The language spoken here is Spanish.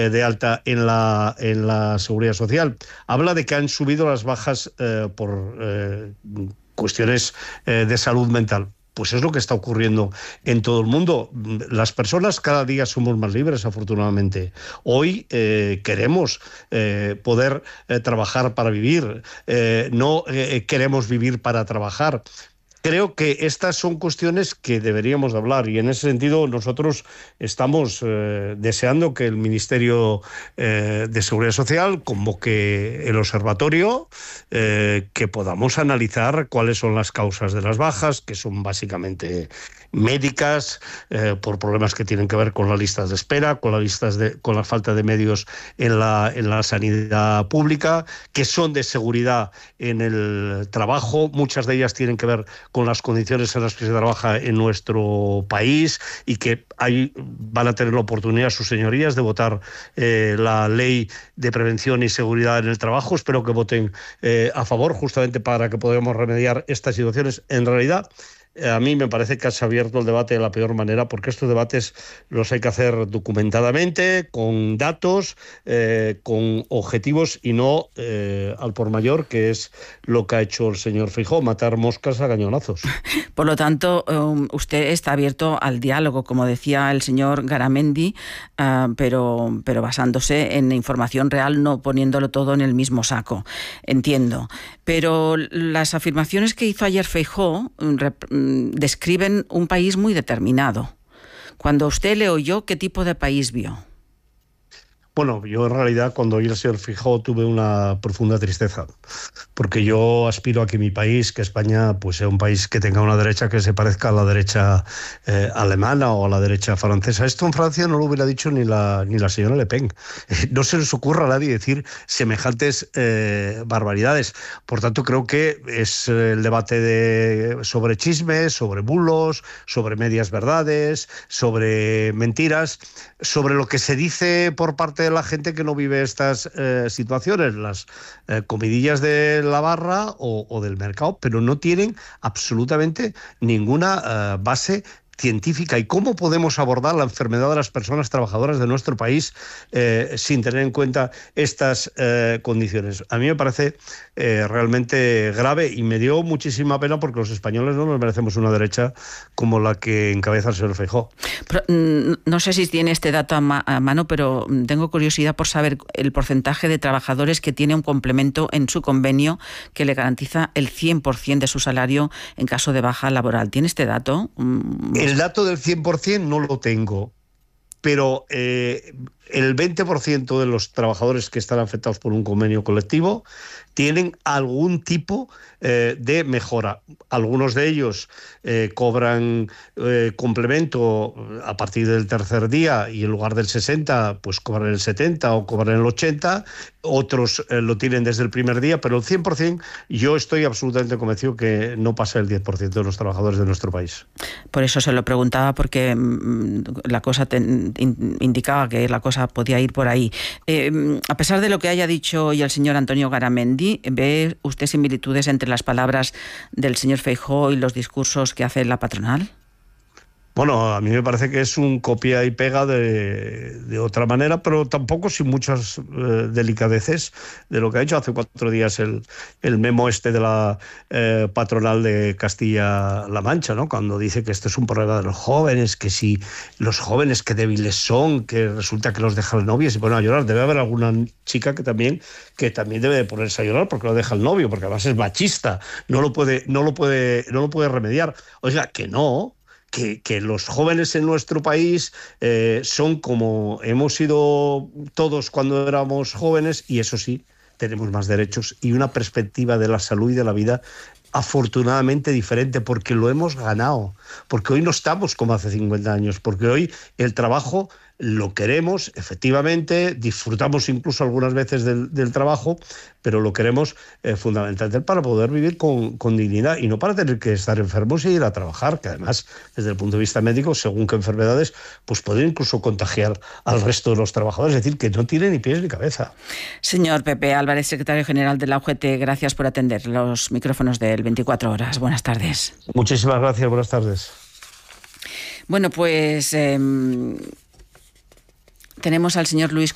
de alta en la Seguridad Social. Habla de que han subido las bajas por cuestiones de salud mental. Pues es lo que está ocurriendo en todo el mundo. Las personas cada día somos más libres, afortunadamente. Hoy queremos poder trabajar para vivir, no queremos vivir para trabajar. Creo que estas son cuestiones que deberíamos de hablar, y en ese sentido nosotros estamos deseando que el Ministerio de Seguridad Social convoque el observatorio, que podamos analizar cuáles son las causas de las bajas, que son básicamente médicas, por problemas que tienen que ver con las listas de espera, con la falta de medios en la sanidad pública, que son de seguridad en el trabajo. Muchas de ellas tienen que ver con las condiciones en las que se trabaja en nuestro país, y que ahí van a tener la oportunidad sus señorías de votar la ley de prevención y seguridad en el trabajo. Espero que voten a favor, justamente para que podamos remediar estas situaciones. En realidad, a mí me parece que has abierto el debate de la peor manera, porque estos debates los hay que hacer documentadamente, con datos, con objetivos, y no al por mayor, que es lo que ha hecho el señor Feijóo, matar moscas a cañonazos. Por lo tanto, usted está abierto al diálogo, como decía el señor Garamendi, pero basándose en información real, no poniéndolo todo en el mismo saco. Entiendo. Pero las afirmaciones que hizo ayer Feijóo describen un país muy determinado. Cuando usted le oyó, ¿qué tipo de país vio? Bueno, yo en realidad cuando oí al señor Feijóo tuve una profunda tristeza, porque yo aspiro a que mi país, que España, pues sea un país que tenga una derecha que se parezca a la derecha alemana o a la derecha francesa. Esto en Francia no lo hubiera dicho ni la señora Le Pen. No se les ocurra a nadie decir semejantes barbaridades. Por tanto, creo que es el debate sobre chismes, sobre bulos, sobre medias verdades, sobre mentiras, sobre lo que se dice por parte de la gente que no vive estas situaciones, las comidillas de la barra o del mercado, pero no tienen absolutamente ninguna base científica. ¿Y cómo podemos abordar la enfermedad de las personas trabajadoras de nuestro país sin tener en cuenta estas condiciones? A mí me parece realmente grave, y me dio muchísima pena, porque los españoles no nos merecemos una derecha como la que encabeza el señor Feijóo. No sé si tiene este dato a mano, pero tengo curiosidad por saber el porcentaje de trabajadores que tiene un complemento en su convenio que le garantiza el 100% de su salario en caso de baja laboral. ¿Tiene este dato? El dato del 100% no lo tengo, pero el 20% de los trabajadores que están afectados por un convenio colectivo tienen algún tipo de mejora. Algunos de ellos cobran complemento a partir del tercer día, y en lugar del 60, pues cobran el 70 o cobran el 80. Otros lo tienen desde el primer día, pero el 100% yo estoy absolutamente convencido que no pasa el 10% de los trabajadores de nuestro país. Por eso se lo preguntaba, porque la cosa indicaba que la cosa podía ir por ahí. A pesar de lo que haya dicho hoy el señor Antonio Garamendi, ¿ve usted similitudes entre las palabras del señor Feijóo y los discursos que hace la patronal? Bueno, a mí me parece que es un copia y pega de otra manera, pero tampoco sin muchas delicadeces de lo que ha hecho. Hace 4 días el memo de la patronal de Castilla-La Mancha, ¿no? Cuando dice que este es un problema de los jóvenes, que si los jóvenes qué débiles son, que resulta que los deja el novio y se ponen a llorar. Debe haber alguna chica que también debe de ponerse a llorar porque lo deja el novio, porque además es machista, no lo puede remediar. Oiga, que no. Que los jóvenes en nuestro país son como hemos sido todos cuando éramos jóvenes, y eso sí, tenemos más derechos y una perspectiva de la salud y de la vida afortunadamente diferente, porque lo hemos ganado, porque hoy no estamos como hace 50 años, porque hoy el trabajo lo queremos, efectivamente, disfrutamos incluso algunas veces del trabajo, pero lo queremos fundamentalmente para poder vivir con dignidad, y no para tener que estar enfermos y ir a trabajar, que además, desde el punto de vista médico, según qué enfermedades, pues pueden incluso contagiar al resto de los trabajadores, es decir, que no tiene ni pies ni cabeza. Señor Pepe Álvarez, secretario general de la UGT, gracias por atender los micrófonos del 24 Horas. Buenas tardes. Muchísimas gracias, buenas tardes. Bueno, pues tenemos al señor Luis